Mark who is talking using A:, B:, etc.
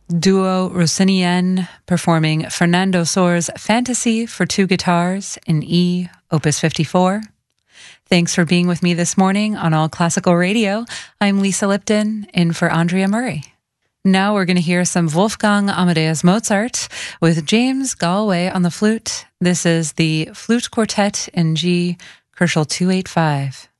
A: Duo Rossinienne performing Fernando Sor's Fantasy for two guitars in E, Opus 54. Thanks for being with me this morning on All Classical Radio. I'm Lisa Lipton, in for Andrea Murray. Now we're going to hear some Wolfgang Amadeus Mozart with James Galway on the flute. This is the Flute Quartet in G, Koelschel 285.